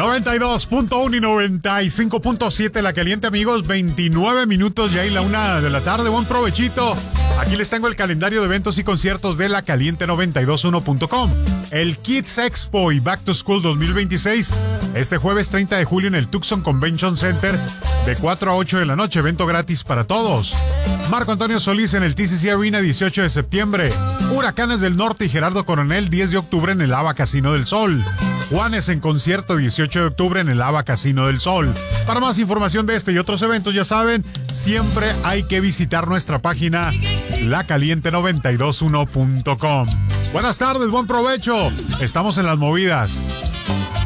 92.1 y 95.7 La Caliente, amigos. 29 minutos ya y la 1 de la tarde. Buen provechito. Aquí les tengo el calendario de eventos y conciertos de La Caliente 921.com. El Kids Expo y Back to School 2026. Este jueves 30 de julio en el Tucson Convention Center de 4 a 8 de la noche. Evento gratis para todos. Marco Antonio Solís en el TCC Arena 18 de septiembre. Huracanes del Norte y Gerardo Coronel 10 de octubre en el Ava Casino del Sol. Juanes en concierto 18 de octubre en el Ava Casino del Sol. Para más información de este y otros eventos, ya saben, siempre hay que visitar nuestra página lacaliente921.com. Buenas tardes, buen provecho. Estamos en las movidas.